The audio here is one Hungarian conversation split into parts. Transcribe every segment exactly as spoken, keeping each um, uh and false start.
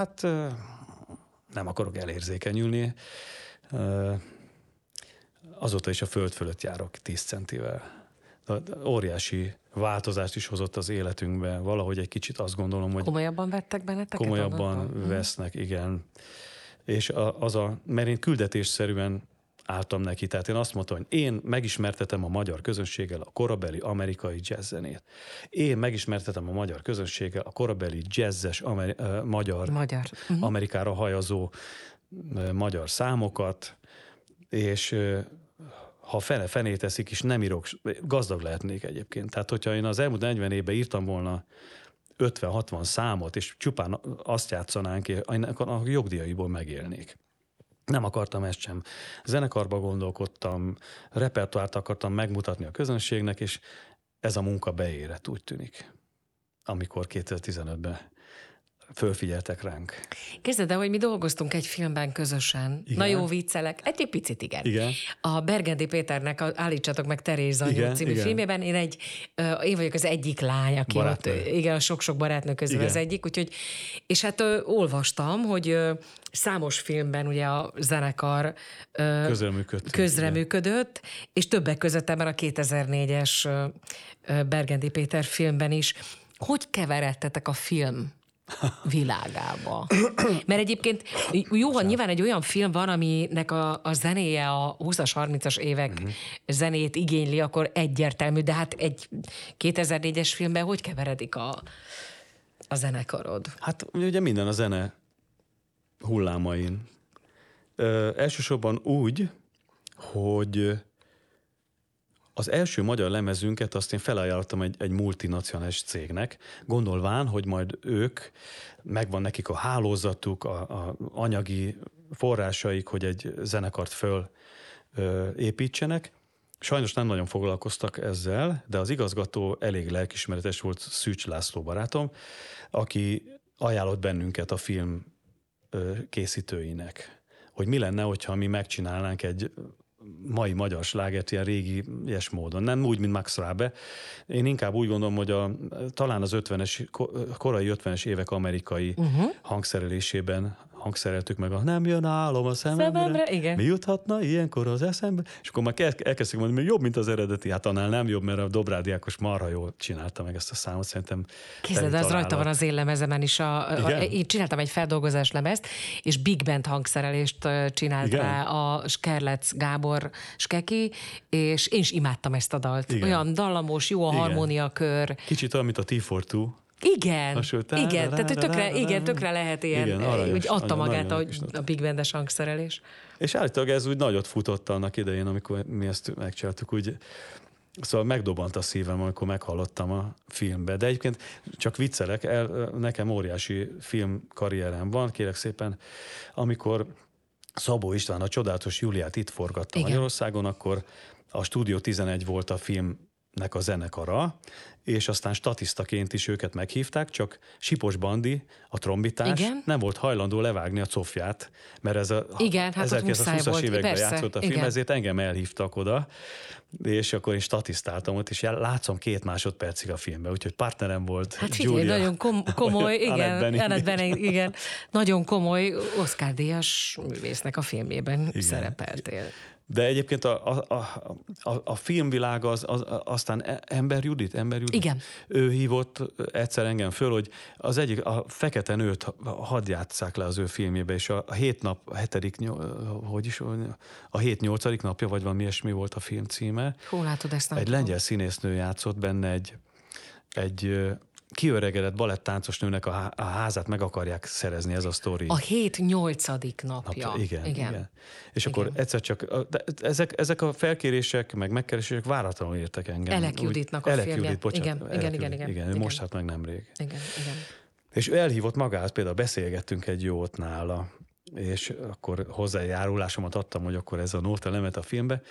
Hát nem akarok elérzékenyülni. Azóta is a föld fölött járok tíz centivel. Óriási változást is hozott az életünkbe. Valahogy egy kicsit azt gondolom, hogy... Komolyabban vettek benneteket? Komolyabban onnan? vesznek, igen. És az a... Mert én küldetésszerűen álltam neki. Tehát én azt mondtam, hogy én megismertetem a magyar közönséggel a korabeli amerikai jazzzenét. Én megismertetem a magyar közönséggel a korabeli jazzes ameri- uh, magyar, magyar. Uh-huh. Amerikára hajazó uh, magyar számokat, és uh, ha fele fené teszik is, nem írok, gazdag lehetnék egyébként. Tehát, hogyha én az elmúlt negyven évben írtam volna ötven-hatvan számot, és csupán azt játszanánk, akkor a jogdíjaiból megélnék. Nem akartam ezt sem. Zenekarba gondolkodtam, repertoárt akartam megmutatni a közönségnek, és ez a munka beérett, úgy tűnik, amikor kétezer-tizenötben fölfigyeltek ránk. Képzeld el, hogy mi dolgoztunk egy filmben közösen. Igen. Na jó, viccelek. Egy picit igen. Igen. A Bergendi Péternek a Állítsatok meg Teréz anyó című igen. filmében én egy, én vagyok az egyik lány, aki barátnő. Ott, igen, a sok-sok barátnő közül igen. az egyik, úgyhogy, és hát ö, olvastam, hogy ö, számos filmben ugye a zenekar ö, közreműködött, közreműködött, és többek között ebben a kétezer-négyes ö, Bergendi Péter filmben is. Hogy keveredtetek a film világába? Mert egyébként jó, ha nyilván egy olyan film van, aminek a, a zenéje a húszas, harmincas évek uh-huh. zenét igényli, akkor egyértelmű, de hát egy kétezer-négyes filmben hogy keveredik a, a zenekarod? Hát ugye minden a zene hullámain. Ö, elsősorban úgy, hogy az első magyar lemezünket azt én felajánlottam egy, egy multinacionális cégnek, gondolván, hogy majd ők, megvan nekik a hálózatuk, a, a anyagi forrásaik, hogy egy zenekart föl ö, építsenek. Sajnos nem nagyon foglalkoztak ezzel, de az igazgató elég lelkismeretes volt, Szűcs László barátom, aki ajánlott bennünket a film ö, készítőinek, hogy mi lenne, hogyha mi megcsinálnánk egy mai magyar slágert ilyen régi ilyes módon. Nem úgy, mint Max Rabe. Én inkább úgy gondolom, hogy a, talán az ötvenes, korai ötvenes évek amerikai uh-huh. hangszerelésében hangszereltük meg a nem jön álom a szememre, szememre igen. mi juthatna ilyenkor az eszembe? És akkor már elkezdtük mondani, hogy jobb, mint az eredeti. Hát annál nem jobb, mert a Dobrád Ákos marha jól csinálta meg ezt a számot, szerintem. Képzeld, az rajta van az én lemezemen is. A, a, én csináltam egy feldolgozás lemezt, és big band hangszerelést csinált igen. rá a Skerlec Gábor Skeki, és én is imádtam ezt a dalt. Igen. Olyan dallamos, jó a harmóniakör. Kicsit olyan, mint a T negyvenkettő. Igen, Hasonló, igen, tehát hogy tökre, igen, tökre lehet ilyen, igen, aranyos, úgy adta magát a, a big bandes hangszerelés. És állítólag ez úgy nagyot futott annak idején, amikor mi ezt megcsináltuk, úgy, szóval megdobant a szívem, amikor meghallottam a filmbe. De egyébként csak viccelek, el, nekem óriási filmkarrierem van, kérek szépen, amikor Szabó István a Csodálatos Júliát itt forgatta igen. Magyarországon, akkor a Stúdió tizenegy volt a film nek a zenekara, és aztán statisztaként is őket meghívták, csak Sipos Bandi, a trombitás igen? nem volt hajlandó levágni a cofját, mert ez a igen, hát ezerkilencszázhúszas években persze, játszott a film, igen. ezért engem elhívtak oda, és akkor én statisztáltam ott, és látszom két másodpercig a filmben, úgyhogy partnerem volt hát figyelj, Julia. nagyon kom- komoly, igen, Annette Bening, igen, nagyon komoly Oscar-díjas művésznek a filmjében igen. szerepeltél. De egyébként a, a, a, a filmvilág az, az, aztán Ember Judit, Ember Judit. Igen. Ő hívott egyszer engem föl, hogy az egyik, a Fekete nőt hadd játsszák le az ő filmjébe, és a, a hét nap, a hetedik, hogy is, a hét nyolcadik napja, vagy valami ilyesmi volt a film címe. Hú, látod, ezt nem Egy tudom. lengyel színésznő játszott benne egy, egy kiöregedett balettáncos nőnek a házát meg akarják szerezni, ez a sztori. A hét nyolcadik napja. napja. Igen, igen. igen. És igen. akkor egyszer csak, de ezek, ezek a felkérések, meg megkeresések váratlanul értek engem. Elek Juditnak a filmje. Judit, bocsánat, igen, Elek igen, Judit, igen, igen, igen. igen. Ő most hát meg nemrég. Igen, igen. És ő elhívott magát, például beszélgettünk egy jót nála, és akkor hozzájárulásomat adtam, hogy akkor ez a nótelemet a filmbe.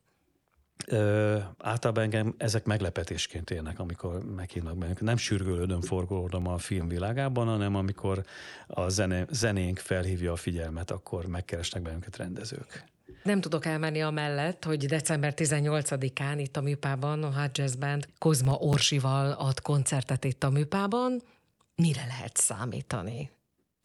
Ö, általában engem ezek meglepetésként érnek, amikor meghívnak bennük. Nem sürgölődöm, forgolódom a filmvilágában, hanem amikor a zene, zenénk felhívja a figyelmet, akkor megkeresnek bennünket rendezők. Nem tudok elmenni amellett, hogy december tizennyolcadikán itt a Műpában a Hot Jazz Band Kozma Orsival ad koncertet itt a Műpában. Mire lehet számítani?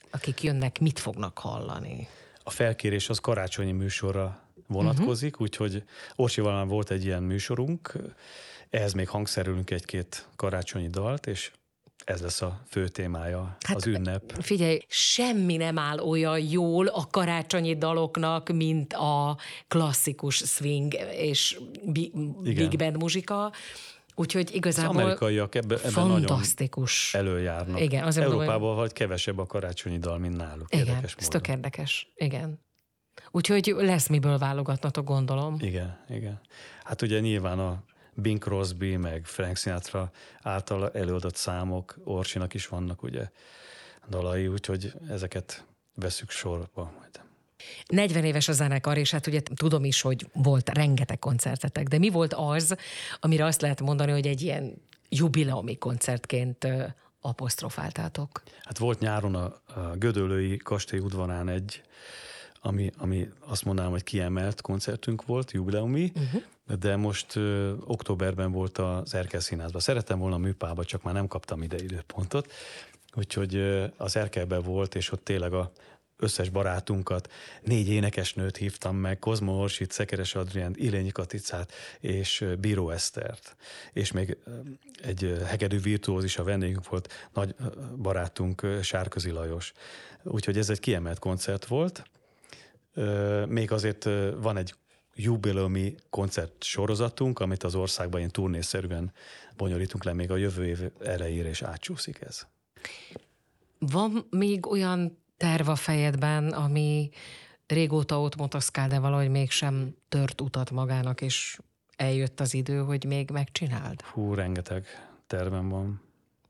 akik jönnek, mit fognak hallani? A felkérés az karácsonyi műsorra vonatkozik, uh-huh. úgyhogy Orsival volt egy ilyen műsorunk, ehhez még hangszerülünk egy-két karácsonyi dalt, és ez lesz a fő témája, hát az ünnep. Figyelj, semmi nem áll olyan jól a karácsonyi daloknak, mint a klasszikus swing és bi- big band muzsika. Úgyhogy igazából az amerikaiak ebben, ebben fantasztikus. Nagyon előjárnak. Igen, Európában mondom, vagy kevesebb a karácsonyi dal, mint náluk. Igen, érdekes ez tök érdekes. Igen. Úgyhogy lesz miből válogatnatok, gondolom. Igen, igen. Hát ugye nyilván a Bing Crosby, meg Frank Sinatra által előadott számok, Orsinak is vannak ugye dalai, úgyhogy ezeket veszük sorba majd. negyven éves a zenekar, és hát ugye tudom is, hogy volt rengeteg koncertetek, de mi volt az, amire azt lehet mondani, hogy egy ilyen jubileumi koncertként apostrofáltátok? Hát volt nyáron a, a Gödöllői kastély udvarán egy, ami, ami azt mondanám, hogy kiemelt koncertünk volt, jubileumi, uh-huh. de most ö, októberben volt az Erkel Színházban. Szerettem volna a Műpába, csak már nem kaptam ide időpontot, úgyhogy ö, az Erkelben volt, és ott tényleg a összes barátunkat, négy énekesnőt hívtam meg, Kozma Orsit, Szekeres Adriánt, Ilényi Katicát és Bíró Esztert. És még egy hegedű virtuózis a vendégünk volt, nagy barátunk Sárközi Lajos. Úgyhogy ez egy kiemelt koncert volt. Még azért van egy jubileumi koncert sorozatunk, amit az országban ilyen turnészerűen bonyolítunk le, még a jövő év elejére is átcsúszik ez. Van még olyan terv a fejedben, ami régóta ott motoszkál, de valahogy mégsem tört utat magának, és eljött az idő, hogy még megcsináld? Hú, rengeteg tervem van.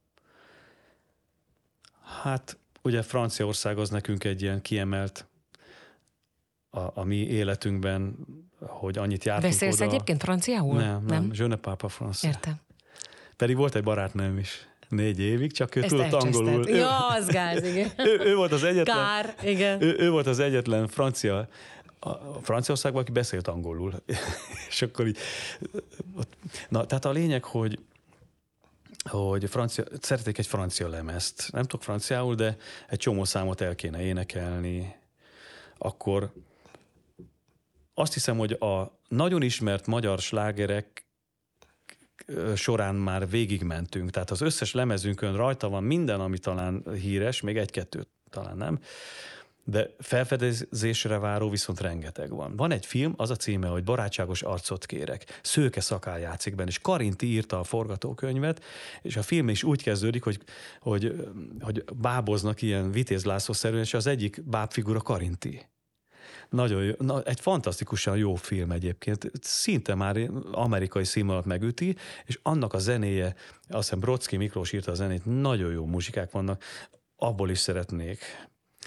Hát ugye Franciaország az nekünk egy ilyen kiemelt a, a mi életünkben, hogy annyit jártunk Beszélsz oda. egyébként franciául? Nem, nem, nem? Je ne parle pas français. Értem. Pedig volt egy barátnőm is. Négy évig, csak ő Ezt tudott angolul. Ő, ja, az gáz, igen. ő, ő volt az egyetlen. Kár, igen. Ő, ő volt az egyetlen francia, a Franciaországban, aki beszélt angolul. És akkor így, na, tehát a lényeg, hogy, hogy francia, szeretnék egy francia lemezt. Nem tudok franciául, de egy csomó számot el kéne énekelni. Akkor azt hiszem, hogy a nagyon ismert magyar slágerek során már végigmentünk. Tehát az összes lemezünkön rajta van minden, ami talán híres, még egy-kettő talán nem, de felfedezésre váró viszont rengeteg van. Van egy film, az a címe, hogy Barátságos arcot kérek. Szőke Szakál játszik benne, és Karinti írta a forgatókönyvet, és a film is úgy kezdődik, hogy, hogy, hogy báboznak ilyen Vitéz László-szerűen, és az egyik bábfigura Karinti. Nagyon jó, na, egy fantasztikusan jó film egyébként, szinte már amerikai színvonalat megüti, és annak a zenéje, azt hiszem Brodsky Miklós írta a zenét, nagyon jó muzsikák vannak, abból is szeretnék.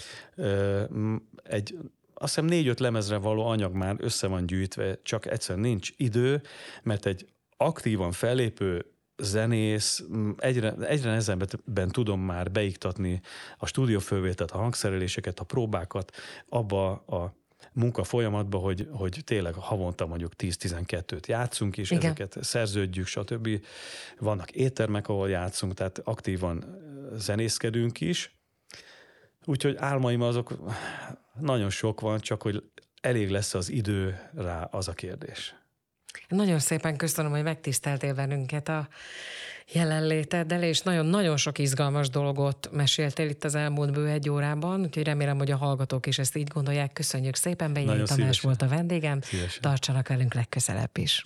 Egy, azt hiszem négy-öt lemezre való anyag már össze van gyűjtve, csak egyszerűen nincs idő, mert egy aktívan fellépő zenész, egyre, egyre nehezebben tudom már beiktatni a stúdiófölvételt, a hangszereléseket, a próbákat abba a munka folyamatban, hogy, hogy tényleg havonta mondjuk tíz-tizenkettőt játszunk, és igen, ezeket szerződjük, stb. Vannak éttermek, ahol játszunk, tehát aktívan zenészkedünk is. Úgyhogy álmaim azok nagyon sok van, csak hogy elég lesz az idő rá, az a kérdés. Nagyon szépen köszönöm, hogy megtiszteltél bennünket a jelenléteddel, és nagyon-nagyon sok izgalmas dolgot meséltél itt az elmúlt bő egy órában, úgyhogy remélem, hogy a hallgatók is ezt így gondolják. Köszönjük szépen, Benyei Tamás volt a vendégem. Szívesen. Tartsanak velünk legközelebb is.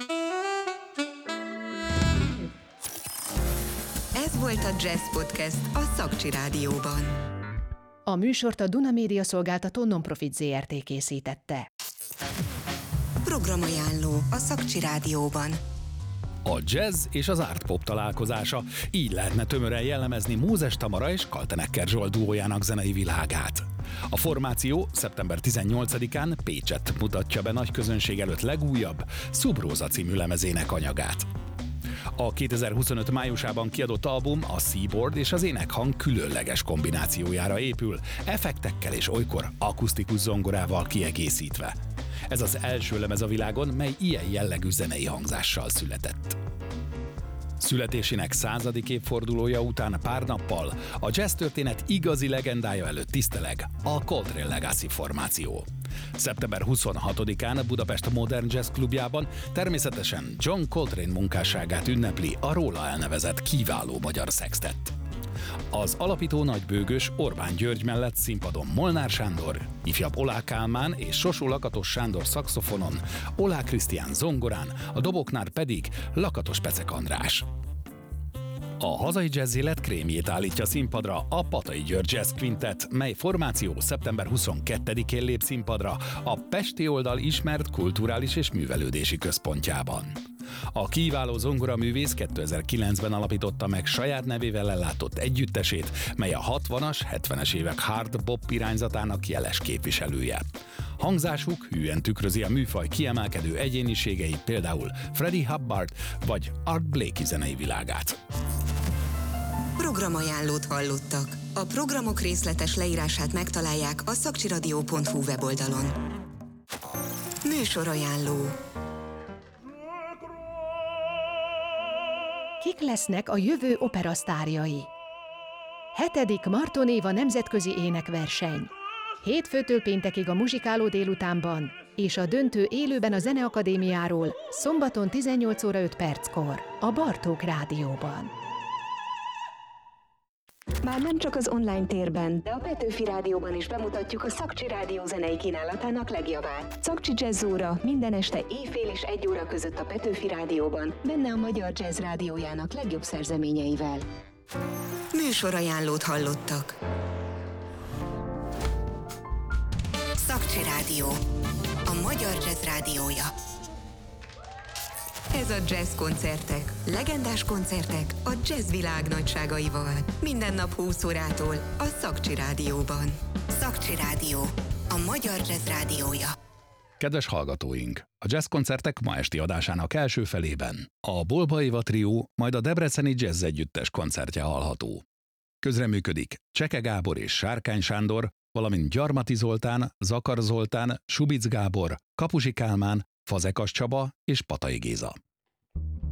Ez volt a Jazz Podcast a Szakcsi Rádióban. A műsort a Duna Média Szolgáltató Nonprofit zé er té készítette. Programajánló a Szakcsi Rádióban. A jazz és az art pop találkozása, így lehetne tömören jellemezni Mózes Tamara és Kaltenecker Zsolt duójának zenei világát. A formáció szeptember tizennyolcadikán Pécsett mutatja be nagy közönség előtt legújabb, Szubróza című lemezének anyagát. A kétezer-huszonöt májusában kiadott album a Seaboard és az énekhang különleges kombinációjára épül, effektekkel és olykor akusztikus zongorával kiegészítve. Ez az első lemez a világon, mely ilyen jellegű zenei hangzással született. Születésének századik évfordulója után pár nappal a jazz történet igazi legendája előtt tiszteleg a Coltrane Legacy formáció. szeptember huszonhatodikán Budapest Modern Jazz Klubjában természetesen John Coltrane munkásságát ünnepli a róla elnevezett kiváló magyar szextett. Az alapító nagybőgős Orbán György mellett színpadon Molnár Sándor, ifjabb Oláh Kálmán és Sosó Lakatos Sándor szaxofonon, Oláh Krisztián zongorán, a doboknál pedig Lakatos Pecek András. A hazai jazz élet krémjét állítja színpadra a Patai György Jazz Quintet, mely formáció szeptember huszonkettedikén lép színpadra a pesti oldal ismert kulturális és művelődési központjában. A kiváló zongoraművész kétezer-kilencben alapította meg saját nevével ellátott együttesét, mely a hatvanas, hetvenes évek hard bop irányzatának jeles képviselője. Hangzásuk hűen tükrözi a műfaj kiemelkedő egyéniségeit, például Freddie Hubbard vagy Art Blakey zenei világát. Programajánlót hallottak. A programok részletes leírását megtalálják a szakcsiradio pont hu weboldalon. Műsorajánló. Kik lesznek a jövő operasztárjai? Hetedik Marton Éva nemzetközi énekverseny. Hétfőtől péntekig a muzsikáló délutánban, és a döntő élőben a Zeneakadémiáról, szombaton tizennyolc óra öt perckor, a Bartók Rádióban. Már nem csak az online térben, de a Petőfi Rádióban is bemutatjuk a Szakcsi Rádió zenei kínálatának legjavát. Szakcsi Jazz óra minden este éjfél és egy óra között a Petőfi Rádióban, benne a Magyar Jazz Rádiójának legjobb szerzeményeivel. Műsorajánlót hallottak. Szakcsi Rádió, a Magyar Jazz Rádiója. Ez a Jazz koncertek, legendás koncertek a jazz világ nagyságaival. Minden nap húsz órától a Szakcsi Rádióban. Szakcsi Rádió, a Magyar Jazz Rádiója. Kedves hallgatóink! A jazz koncertek ma esti adásának első felében a Bolba Éva trió, majd a Debreceni Jazz Együttes koncertje hallható. Közreműködik Cseke Gábor és Sárkány Sándor, valamint Gyarmati Zoltán, Zakar Zoltán, Subic Gábor, Kapusi Kálmán, Fazekas Csaba és Patai Géza.